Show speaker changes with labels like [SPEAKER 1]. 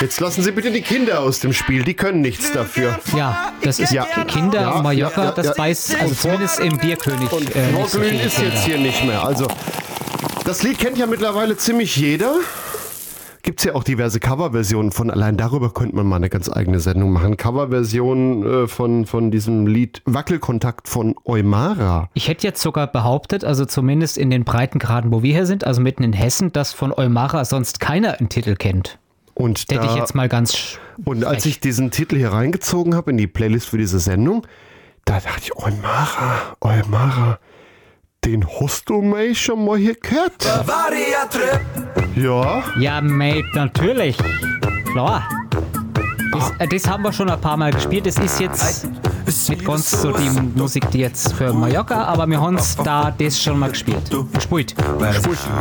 [SPEAKER 1] Jetzt lassen Sie bitte die Kinder aus dem Spiel, die können nichts dafür.
[SPEAKER 2] Ja, das ist Kinder, Mallorca, das weiß, also zumindest im Bierkönig.
[SPEAKER 1] Und Vorglühen ist jetzt hier nicht mehr. Also, das Lied kennt ja mittlerweile ziemlich jeder. Gibt es ja auch diverse Coverversionen von, allein darüber könnte man mal eine ganz eigene Sendung machen. Coverversionen von diesem Lied Wackelkontakt von Eumara.
[SPEAKER 2] Ich hätte jetzt sogar behauptet, also zumindest in den Breitengraden, wo wir hier sind, also mitten in Hessen, dass von Eumara sonst keiner einen Titel kennt.
[SPEAKER 1] Und
[SPEAKER 2] hätte ich jetzt mal ganz
[SPEAKER 1] Und als ich diesen Titel hier reingezogen habe in die Playlist für diese Sendung, da dachte ich, Eumara, den hast du mich schon mal hier gehört? Ja.
[SPEAKER 2] Ja, mate, natürlich. Klar. Das haben wir schon ein paar Mal gespielt. Das ist jetzt nicht ganz so die Musik, die jetzt für Mallorca, aber wir haben da das schon mal gespielt. Gespielt.